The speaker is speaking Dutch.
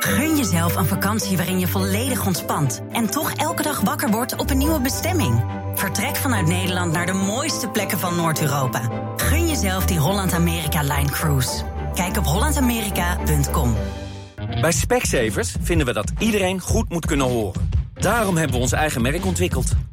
Gun jezelf een vakantie waarin je volledig ontspant en toch elke dag wakker wordt op een nieuwe bestemming. Vertrek vanuit Nederland naar de mooiste plekken van Noord-Europa. Gun jezelf die Holland-Amerika-Line Cruise. Kijk op hollandamerika.com. Bij Specsavers vinden we dat iedereen goed moet kunnen horen. Daarom hebben we ons eigen merk ontwikkeld.